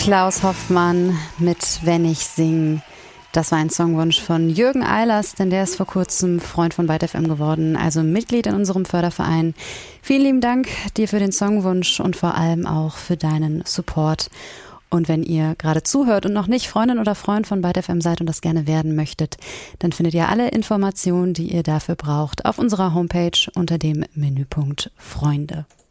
Klaus Hoffmann mit Wenn ich sing. Das war ein Songwunsch von Jürgen Eilers, denn der ist vor kurzem Freund von Byte FM geworden, also Mitglied in unserem Förderverein. Vielen lieben Dank dir für den Songwunsch und vor allem auch für deinen Support. Und wenn ihr gerade zuhört und noch nicht Freundin oder Freund von Byte FM seid und das gerne werden möchtet, dann findet ihr alle Informationen, die ihr dafür braucht, auf unserer Homepage unter dem Menüpunkt Freunde.